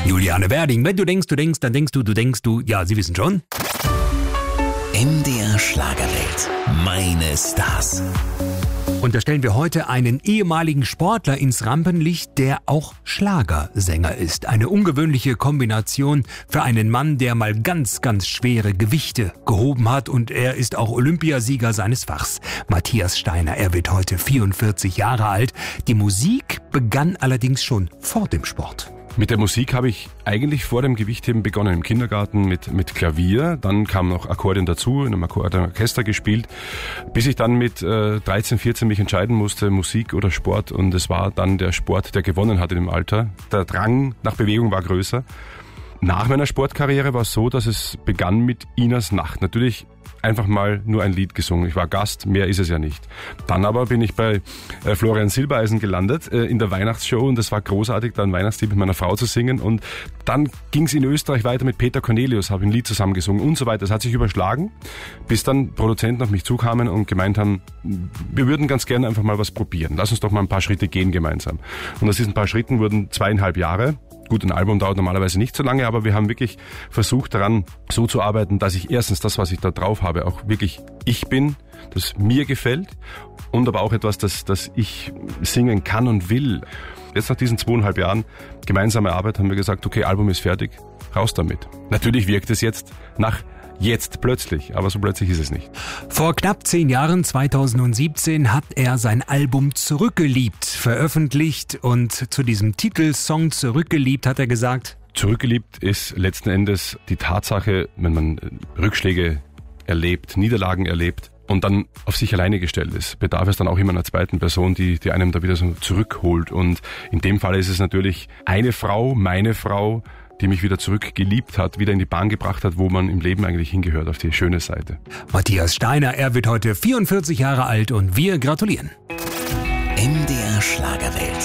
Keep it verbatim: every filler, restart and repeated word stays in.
Juliane Werding, wenn du denkst, du denkst, dann denkst du, du denkst du, ja, Sie wissen schon. M D R Schlagerwelt. Meine Stars. Und da stellen wir heute einen ehemaligen Sportler ins Rampenlicht, der auch Schlagersänger ist. Eine ungewöhnliche Kombination für einen Mann, der mal ganz, ganz schwere Gewichte gehoben hat. Und er ist auch Olympiasieger seines Fachs. Matthias Steiner, er wird heute vierundvierzig Jahre alt. Die Musik begann allerdings schon vor dem Sport. Mit der Musik habe ich eigentlich vor dem Gewichtheben begonnen, im Kindergarten mit, mit Klavier. Dann kam noch Akkordeon dazu, in einem Orchester gespielt, bis ich dann mit äh, dreizehn, vierzehn mich entscheiden musste, Musik oder Sport. Und es war dann der Sport, der gewonnen hat in dem Alter. Der Drang nach Bewegung war größer. Nach meiner Sportkarriere war es so, dass es begann mit Inas Nacht. Natürlich einfach mal nur ein Lied gesungen. Ich war Gast, mehr ist es ja nicht. Dann aber bin ich bei äh, Florian Silbereisen gelandet äh, in der Weihnachtsshow und es war großartig, da ein Weihnachtslied mit meiner Frau zu singen. Und dann ging es in Österreich weiter mit Peter Cornelius, habe ein Lied zusammengesungen und so weiter. Das hat sich überschlagen, bis dann Produzenten auf mich zukamen und gemeint haben, wir würden ganz gerne einfach mal was probieren. Lass uns doch mal ein paar Schritte gehen gemeinsam. Und aus diesen paar Schritten wurden zweieinhalb Jahre. Gut, ein Album dauert normalerweise nicht so lange, aber wir haben wirklich versucht daran so zu arbeiten, dass ich erstens das, was ich da drauf habe, auch wirklich ich bin, das mir gefällt und aber auch etwas, das, das ich singen kann und will. Jetzt nach diesen zweieinhalb Jahren gemeinsame Arbeit haben wir gesagt, okay, Album ist fertig, raus damit. Natürlich wirkt es jetzt nach jetzt plötzlich, aber so plötzlich ist es nicht. Vor knapp zehn Jahren, zweitausendsiebzehn, hat er sein Album Zurückgeliebt veröffentlicht und zu diesem Titelsong Zurückgeliebt hat er gesagt: Zurückgeliebt ist letzten Endes die Tatsache, wenn man Rückschläge erlebt, Niederlagen erlebt und dann auf sich alleine gestellt ist, bedarf es dann auch immer einer zweiten Person, die, die einem da wieder so zurückholt. Und in dem Fall ist es natürlich eine Frau, meine Frau, die mich wieder zurückgeliebt hat, wieder in die Bahn gebracht hat, wo man im Leben eigentlich hingehört, auf die schöne Seite. Matthias Steiner, er wird heute vierundvierzig Jahre alt und wir gratulieren. M D R Schlagerwelt.